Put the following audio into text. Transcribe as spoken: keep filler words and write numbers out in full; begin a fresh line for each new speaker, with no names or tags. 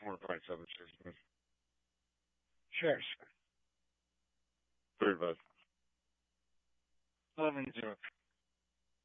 four five seven six.
Sure, sure.
Third bus.
Eleven zero.